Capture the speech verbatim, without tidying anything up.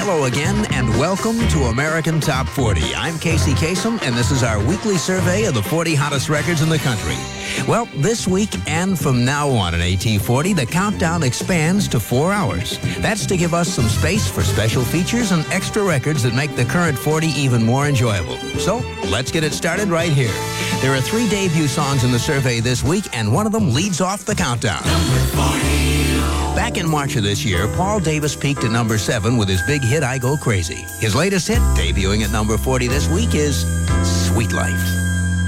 Hello again, and welcome to American Top forty. I'm Casey Kasem, and this is our weekly survey of the forty hottest records in the country. Well, this week and from now on in A T forty, the countdown expands to four hours. That's to give us some space for special features and extra records that make the current forty even more enjoyable. So, let's get it started right here. There are three debut songs in the survey this week, and one of them leads off the countdown. Number forty. Back in March of this year, Paul Davis peaked at number seven with his big hit, I Go Crazy. His latest hit, debuting at number forty this week, is Sweet Life.